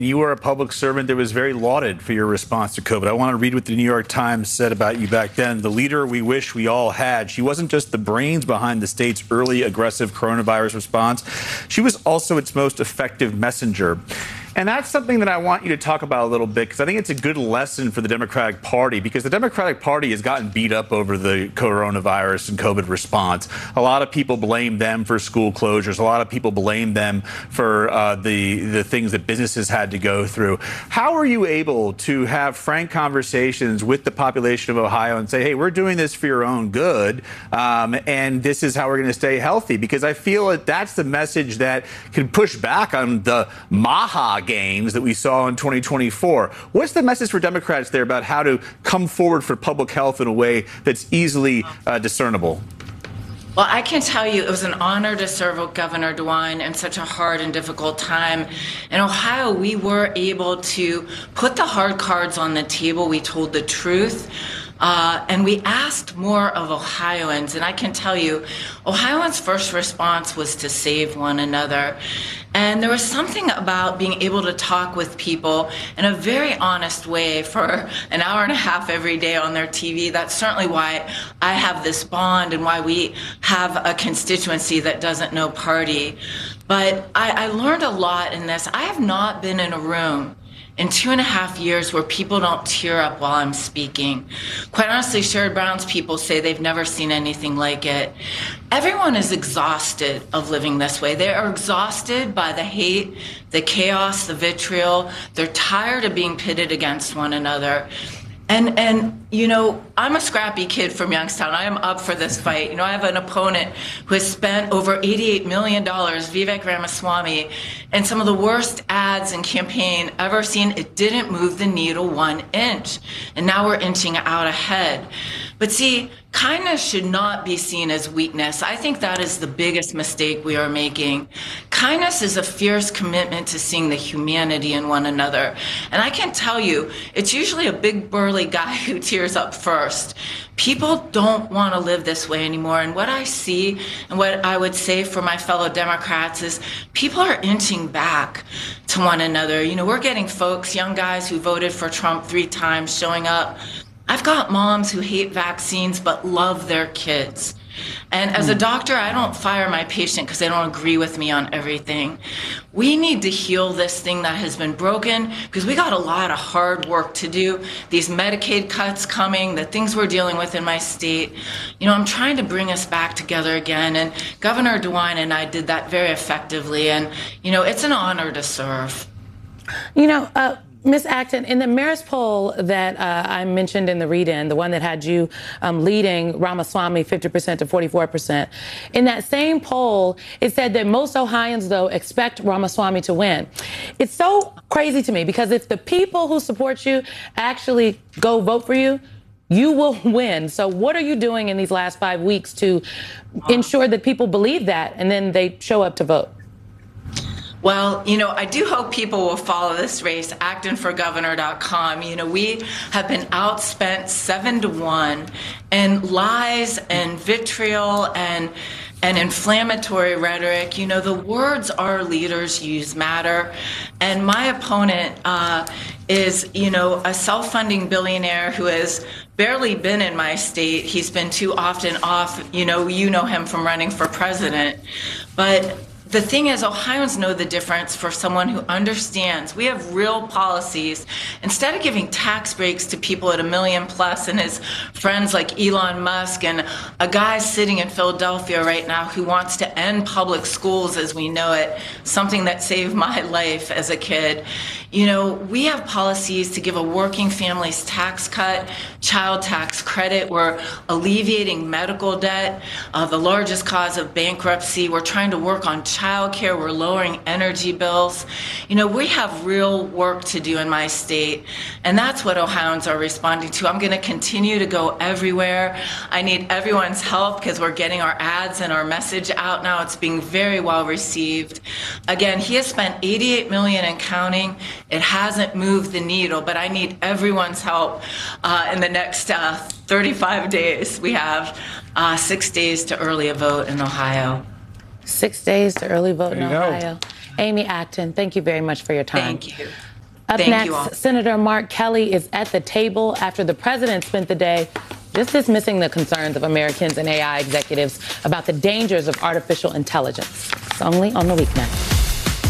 You were a public servant that was very lauded for your response to COVID. I want to read what the New York Times said about you back then. The leader we wish we all had. She wasn't just the brains behind the state's early aggressive coronavirus response. She was also its most effective messenger. And that's something that I want you to talk about a little bit, because I think it's a good lesson for the Democratic Party, because the Democratic Party has gotten beat up over the coronavirus and COVID response. A lot of people blame them for school closures. A lot of people blame them for the things that businesses had to go through. How are you able to have frank conversations with the population of Ohio and say, hey, we're doing this for your own good, and this is how we're going to stay healthy? Because I feel that that's the message that can push back on the Maha gains that we saw in 2024. What's the message for Democrats there about how to come forward for public health in a way that's easily discernible? Well, I can tell you it was an honor to serve with Governor DeWine in such a hard and difficult time. In Ohio, we were able to put the hard cards on the table. We told the truth. And we asked more of Ohioans. And I can tell you, Ohioans' first response was to save one another. And there was something about being able to talk with people in a very honest way for an hour and a half every day on their TV. That's certainly why I have this bond and why we have a constituency that doesn't know party. But I learned a lot in this. I have not been in a room in 2.5 years where people don't tear up while I'm speaking. Quite honestly, Sherrod Brown's people say they've never seen anything like it. Everyone is exhausted of living this way. They are exhausted by the hate, the chaos, the vitriol. They're tired of being pitted against one another. And you know, I'm a scrappy kid from Youngstown. I am up for this fight. You know, I have an opponent who has spent over $88 million, Vivek Ramaswamy, and some of the worst ads and campaign ever seen. It didn't move the needle 1 inch. And now we're inching out ahead. But see, kindness should not be seen as weakness. I think that is the biggest mistake we are making. Kindness is a fierce commitment to seeing the humanity in one another. And I can tell you, it's usually a big burly guy who tears up first. People don't want to live this way anymore. And what I see and what I would say for my fellow Democrats is people are inching back to one another. You know, we're getting folks, young guys who voted for Trump 3 times showing up. I've got moms who hate vaccines but love their kids. And as a doctor, I don't fire my patient because they don't agree with me on everything. We need to heal this thing that has been broken because we got a lot of hard work to do. These Medicaid cuts coming, the things we're dealing with in my state. You know, I'm trying to bring us back together again. And Governor DeWine and I did that very effectively. And, you know, it's an honor to serve. You know, Ms. Acton, in the Marist poll that I mentioned in the read-in, the one that had you leading Ramaswamy 50% to 44%, in that same poll, it said that most Ohioans, though, expect Ramaswamy to win. It's so crazy to me because if the people who support you actually go vote for you, you will win. So what are you doing in these last 5 weeks to ensure that people believe that and then they show up to vote? Well, you know, I do hope people will follow this race, actonforgovernor.com. You know, we have been outspent 7-1, and lies and vitriol and inflammatory rhetoric. You know, the words our leaders use matter. And my opponent is, you know, a self-funding billionaire who has barely been in my state. He's been too often off. You know him from running for president. But the thing is, Ohioans know the difference for someone who understands. We have real policies. Instead of giving tax breaks to people at $1 million plus and his friends like Elon Musk and a guy sitting in Philadelphia right now who wants to end public schools as we know it, something that saved my life as a kid. You know, we have policies to give a working family's tax cut, child tax credit. We're alleviating medical debt, the largest cause of bankruptcy. We're trying to work on childcare. We're lowering energy bills. You know, we have real work to do in my state, and that's what Ohioans are responding to. I'm going to continue to go everywhere. I need everyone's help because we're getting our ads and our message out now. It's being very well received. Again, he has spent $88 million and counting. It hasn't moved the needle, but I need everyone's help in the next 35 days. We have 6 days to early a vote in Ohio. 6 days to early vote in Ohio. Amy Acton, thank you very much for your time. Thank you. Up Thank you all. next, Senator Mark Kelly is at the table after the president spent the day just dismissing the concerns of Americans and AI executives about the dangers of artificial intelligence. It's only on the weeknight.